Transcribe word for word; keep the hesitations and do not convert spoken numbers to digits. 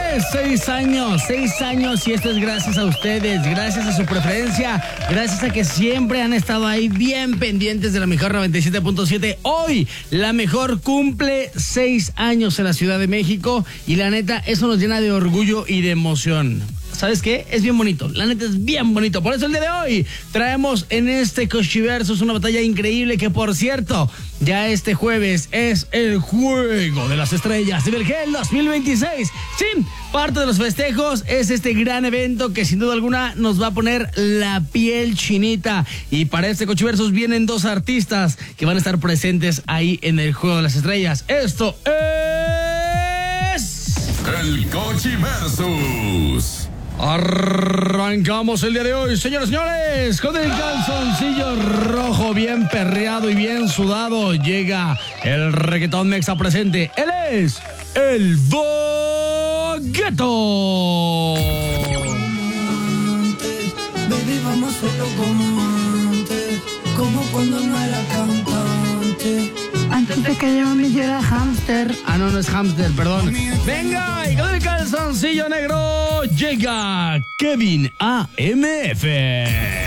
señores, seis años, seis años y esto es gracias a ustedes, gracias a su preferencia, gracias a que siempre han estado ahí bien pendientes de la mejor noventa y siete punto siete. Hoy, la mejor cumple seis años en la Ciudad de México y la neta, eso nos llena de orgullo y de emoción. ¿Sabes qué? Es bien bonito, la neta es bien bonito. Por eso el día de hoy traemos en este Cochiversus una batalla increíble que, por cierto, ya este jueves es el Juego de las Estrellas de Vergel dos mil veintiséis. Sí, parte de los festejos es este gran evento que sin duda alguna nos va a poner la piel chinita. Y para este Cochiversus vienen dos artistas que van a estar presentes ahí en el Juego de las Estrellas. Esto es... el Cochiversus. Arrancamos el día de hoy, señores y señores, con el calzoncillo rojo bien perreado y bien sudado. Llega el reggaetón mexa presente. Él es el Bogueto. Baby, vamos a hacerlo como antes, como cuando no era cantante. Antes de que yo me hiciera hámster. Ah, no, no es hámster, perdón. Venga, y con el calzoncillo negro llega Kevin A M F.